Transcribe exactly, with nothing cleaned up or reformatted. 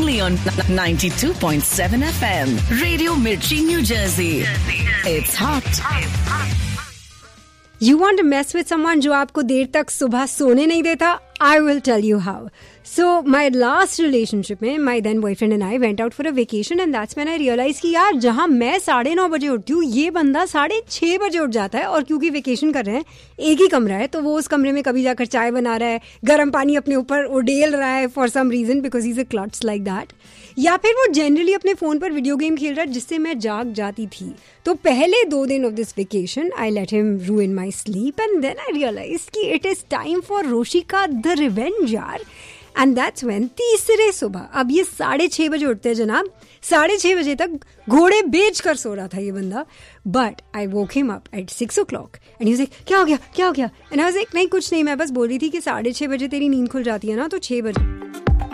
only on ninety-two point seven F M. Radio Mirchi, New Jersey. It's hot. You want to mess with someone जो आपको देर तक सुबह सोने नहीं देता? I will tell you how. So my last relationship में my then boyfriend and I went out for a vacation and that's when I realized कि यार जहाँ मैं साढ़े नौ बजे उठती हूँ ये बंदा साढ़े छः बजे उठ जाता है और क्योंकि वेकेशन कर रहे हैं एक ही कमरा है तो वो उस कमरे में कभी जाकर चाय बना रहा है, गर्म पानी अपने ऊपर उडेल रहा है for some reason because he is a क्लट्स like that, या फिर वो जनरली अपने फोन पर वीडियो गेम खेल रहा है जिससे मैं जाग जाती थी. तो पहले दो दिन of this vacation I let him रूइन my sleep and then I realise कि it is time for Roshika the revenge यार. एंड दैट्स व्हेन तीसरे सुबह, अब ये साढ़े छः बजे उठते हैं जनाब, साढ़े छः बजे तक घोड़े बेच कर सो रहा था ये बंदा. But I woke him up at six O clock and he was like क्या हो गया क्या हो गया एंड आई वाज लाइक नहीं कुछ नहीं, मैं बस बोल रही थी कि साढ़े छः बजे तेरी नींद खुल जाती है ना तो छः बजे